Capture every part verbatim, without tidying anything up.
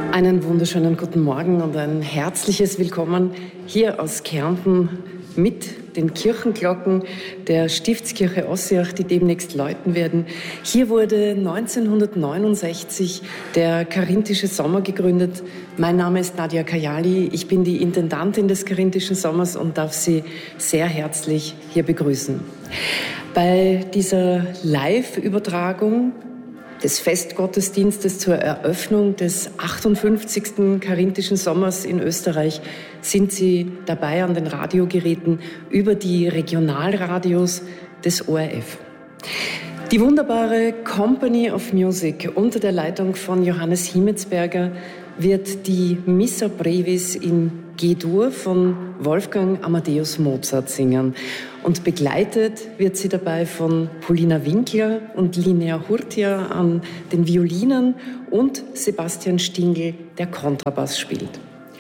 Einen wunderschönen guten Morgen und ein herzliches Willkommen hier aus Kärnten mit den Kirchenglocken der Stiftskirche Ossiach, die demnächst läuten werden. Hier wurde neunzehnhundertneunundsechzig der Karinthische Sommer gegründet. Mein Name ist Nadia Kajali, ich bin die Intendantin des Karinthischen Sommers und darf Sie sehr herzlich hier begrüßen. Bei dieser Live-Übertragung des Festgottesdienstes zur Eröffnung des achtundfünfzigsten Karinthischen Sommers in Österreich sind Sie dabei an den Radiogeräten über die Regionalradios des O R F. Die wunderbare Company of Music unter der Leitung von Johannes Himmetsberger wird die Missa Brevis in G-Dur von Wolfgang Amadeus Mozart singen. Und begleitet wird sie dabei von Polina Winkler und Linnea Hurtia an den Violinen und Sebastian Stingl, der Kontrabass spielt.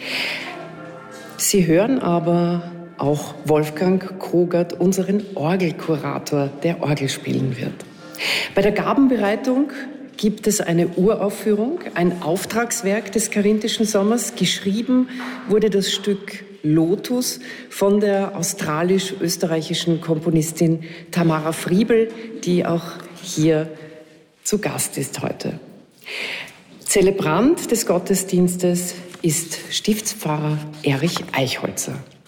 Sie hören aber auch Wolfgang Krogert, unseren Orgelkurator, der Orgel spielen wird. Bei der Gabenbereitung gibt es eine Uraufführung, ein Auftragswerk des Karinthischen Sommers. Geschrieben wurde das Stück Lotus von der australisch-österreichischen Komponistin Tamara Friebel, die auch hier zu Gast ist heute. Zelebrant des Gottesdienstes ist Stiftspfarrer Erich Eichholzer.